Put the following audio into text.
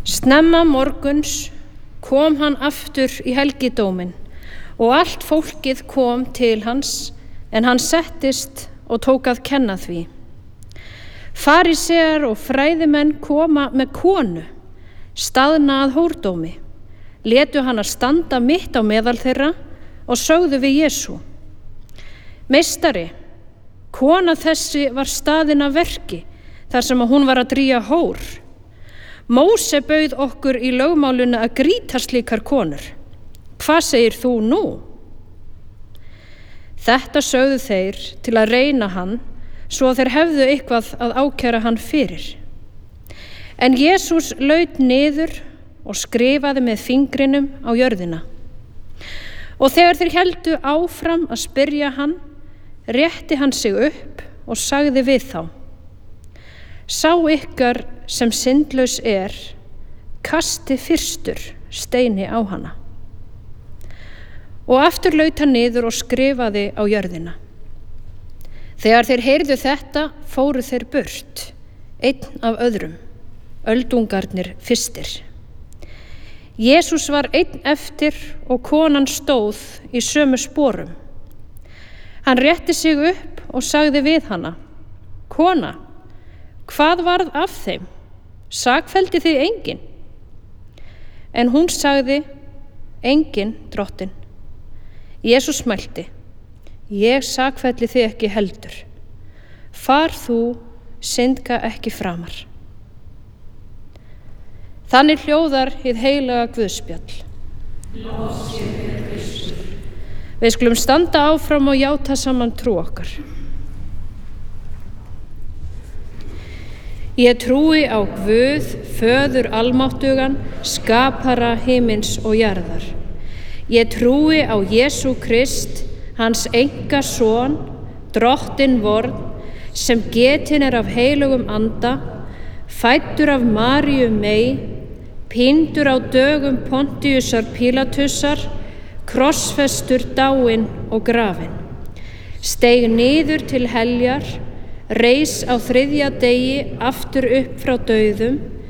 Snemma morguns kom hann aftur í helgidóminn og allt fólkið kom til hans, en hann settist og tók að kenna því. Farisear og fræðimenn koma með konu, staðna að hórdómi, létu hana standa mitt á meðal þeirra og sögðu við Jesú: Meistari, kona þessi var staðin að verki þar sem hún var að drýja hór. Móse bauð okkur í lögmálinu að grýta slíkar konur. Hvað segir þú nú? Þetta sögðu þeir til að reyna hann, svo þeir hefðu eitthvað að ákæra hann fyrir. En Jesús laut niður og skrifaði með fingrinum á jörðina. Og þegar þeir héldu áfram að spyrja hann, rétti hann sig upp og sagði við þá: Sá ykkar sem syndlaus kasti fyrstur steini á hana. Og aftur laut hann niður og skrifaði á jörðina. Þegar þeir heyrðu þetta, fóru þeir burt, einn af öðrum, öldungarnir fyrstir. Jesús var einn eftir og konan stóð í sömu sporum. Hann rétti sig upp og sagði við hana: Kona, hvað varð af þeim? Sakfelldi þig enginn? En hún sagði: Enginn, drottin. Jesús mælti: Ég sakfelli þig ekki heldur. Far þú, syndga ekki framar. Þannig hljóðar hið heilaga Guðspjall. Við skulum standa áfram og játa saman trú okkar. Ég trúi á Guð, Föður almáttugan, skapara himins og jarðar. Ég trúi á Jesú Krist, hans einkason, drottinn vorn, sem getinn af heilugum anda, fæddur af Maríu mey, píndur á dögum Pontiusar Pílatusar, krossfestur, dáinn og grafinn, steig niður til heljar, reis á 3. degi aftur upp frá dauðum,